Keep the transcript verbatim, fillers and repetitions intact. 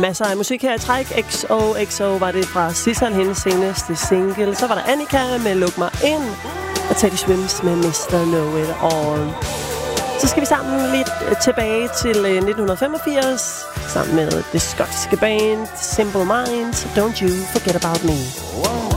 Masser af musik her i træk. X O X O var det fra Sissel, hendes seneste single. Så var der Annika med Luk mig ind. Og Teddy Swims med mister Know It All. Så skal vi sammen lidt tilbage til nitten femogfirs. Sammen med det skotske band Simple Minds. Don't You Forget About Me.